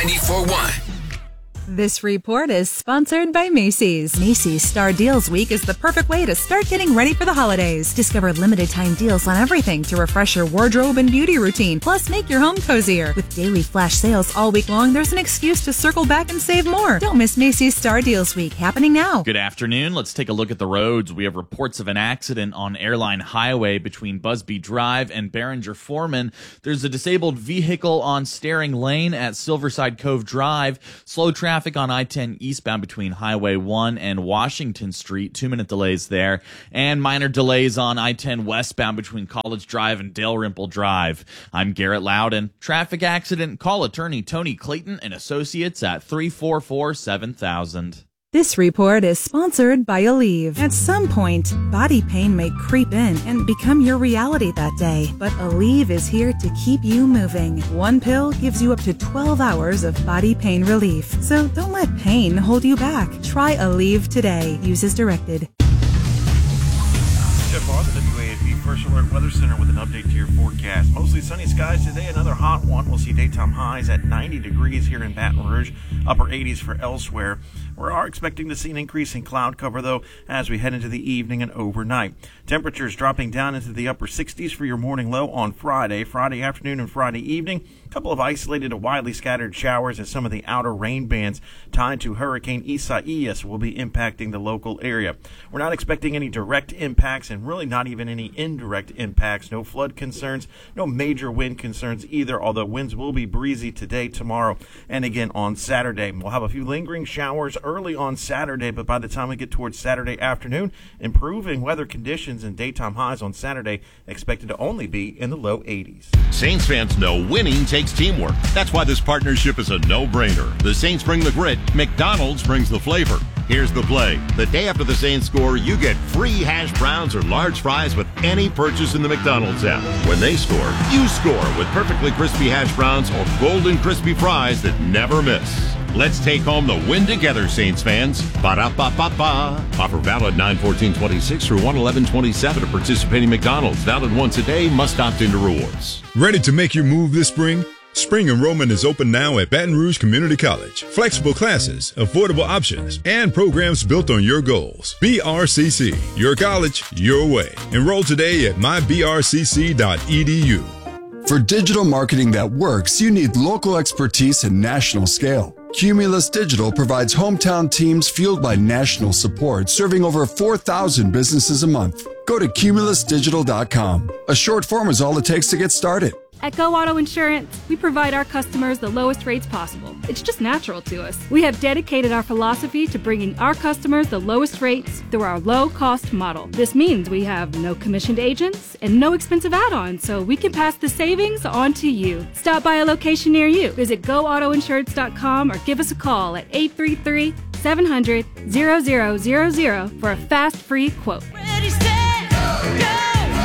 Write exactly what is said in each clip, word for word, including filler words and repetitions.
ninety-four point one. This report is sponsored by Macy's. Macy's Star Deals Week is the perfect way to start getting ready for the holidays. Discover limited time deals on everything to refresh your wardrobe and beauty routine, plus make your home cozier. With daily flash sales all week long, there's an excuse to circle back and save more. Don't miss Macy's Star Deals Week, happening now. Good afternoon. Let's take a look at the roads. We have reports of an accident on Airline Highway between Busby Drive and Barringer Foreman. There's a disabled vehicle on Staring Lane at Silverside Cove Drive. Slow traffic on I ten eastbound between Highway one and Washington Street. Two-minute delays there. And minor delays on I ten westbound between College Drive and Dalrymple Drive. I'm Garrett Loudon. Traffic accident. Call attorney Tony Clayton and Associates at three four four, seven thousand. This report is sponsored by Aleve. At some point, body pain may creep in and become your reality that day. But Aleve is here to keep you moving. One pill gives you up to twelve hours of body pain relief. So don't let pain hold you back. Try Aleve today. Use as directed. Jeff Barr, the W A F B First Alert Weather Center with an update to your forecast. Mostly sunny skies today, another hot one. We'll see daytime highs at ninety degrees here in Baton Rouge, upper eighties for elsewhere. We are expecting to see an increase in cloud cover, though, as we head into the evening and overnight. Temperatures dropping down into the upper sixties for your morning low on Friday. Friday afternoon and Friday evening, a couple of isolated to widely scattered showers as some of the outer rain bands tied to Hurricane Isaias will be impacting the local area. We're not expecting any direct impacts and really not even any indirect impacts. No flood concerns, no major wind concerns either, although winds will be breezy today, tomorrow, and again on Saturday. We'll have a few lingering showers early on Saturday, but by the time we get towards Saturday afternoon, improving weather conditions and daytime highs on Saturday expected to only be in the low eighties. Saints fans know winning takes teamwork. That's why this partnership is a no-brainer. The Saints bring the grit, McDonald's brings the flavor. Here's the play. The day after the Saints score, you get free hash browns or large fries with any purchase in the McDonald's app. When they score, you score with perfectly crispy hash browns or golden crispy fries that never miss. Let's take home the win together, Saints fans. Ba-da-ba-ba-ba. Offer valid nine fourteen twenty-six through one eleven twenty-seven at participating McDonald's. Valid once a day. Must opt into rewards. Ready to make your move this spring? Spring enrollment is open now at Baton Rouge Community College. Flexible classes, affordable options, and programs built on your goals. B R C C, your college, your way. Enroll today at my b r c c dot e d u. For digital marketing that works, you need local expertise and national scale. Cumulus Digital provides hometown teams fueled by national support, serving over four thousand businesses a month. Go to cumulus digital dot com. A short form is all it takes to get started. At Go Auto Insurance, we provide our customers the lowest rates possible. It's just natural to us. We have dedicated our philosophy to bringing our customers the lowest rates through our low-cost model. This means we have no commissioned agents and no expensive add-ons, so we can pass the savings on to you. Stop by a location near you. Visit go auto insurance dot com or give us a call at eight three three, seven hundred, zero zero zero zero for a fast, free quote. Ready, set, go, go.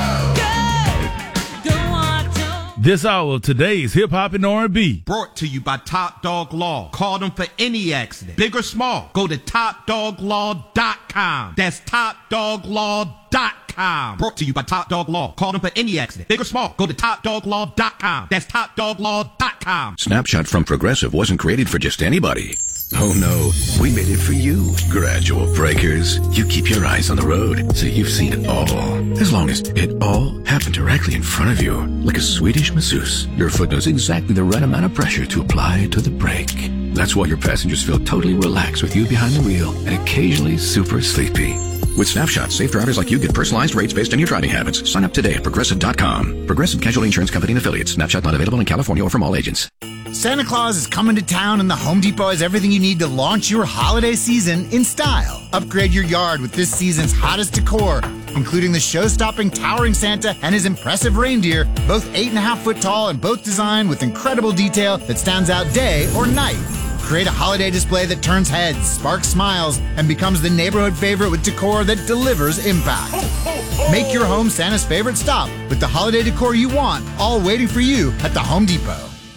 This hour of today's Hip Hop and R and B. Brought to you by Top Dog Law. Call them for any accident, big or small. Go to top dog law dot com. That's top dog law dot com. Brought to you by Top Dog Law. Call them for any accident, big or small. Go to top dog law dot com. That's top dog law dot com. Snapshot from Progressive wasn't created for just anybody. Oh no, we made it for you. Gradual breakers. You keep your eyes on the road, so you've seen it all. As long as it all happened directly in front of you, like a Swedish masseuse, your foot knows exactly the right amount of pressure to apply to the brake. That's why your passengers feel totally relaxed with you behind the wheel and occasionally super sleepy. With Snapshot, safe drivers like you get personalized rates based on your driving habits. Sign up today at progressive dot com. Progressive Casualty Insurance Company and Affiliates. Snapshot not available in California or from all agents. Santa Claus is coming to town, and the Home Depot has everything you need to launch your holiday season in style. Upgrade your yard with this season's hottest decor, including the show-stopping towering Santa and his impressive reindeer, both eight and a half foot tall and both designed with incredible detail that stands out day or night. Create a holiday display that turns heads, sparks smiles, and becomes the neighborhood favorite with decor that delivers impact. Make your home Santa's favorite stop with the holiday decor you want, all waiting for you at the Home Depot.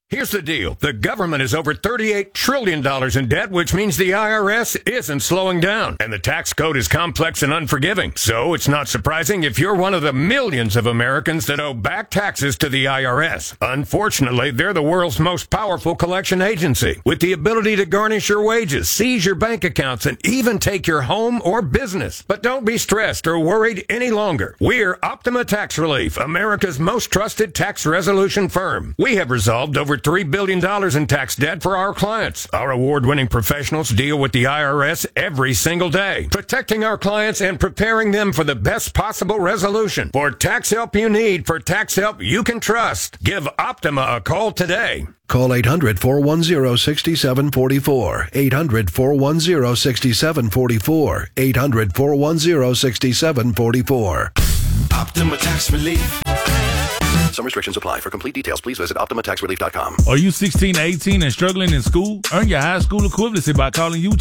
Here's the deal. The government is over thirty-eight trillion dollars in debt, which means the I R S isn't slowing down. And the tax code is complex and unforgiving. So it's not surprising if you're one of the millions of Americans that owe back taxes to the I R S. Unfortunately, they're the world's most powerful collection agency, with the ability to garnish your wages, seize your bank accounts, and even take your home or business. But don't be stressed or worried any longer. We're Optima Tax Relief, America's most trusted tax resolution firm. We have resolved over three billion dollars in tax debt for our clients. Our award-winning professionals deal with the I R S every single day, protecting our clients and preparing them for the best possible resolution. For tax help you need, for tax help you can trust, give Optima a call today. Call eight hundred, four one zero, six seven four four. eight hundred, four one zero, six seven four four. eight hundred, four one zero, six seven four four. Optima Tax Relief. Some restrictions apply. For complete details, please visit Optima Tax Relief dot com. Are you sixteen, eighteen and struggling in school? Earn your high school equivalency by calling U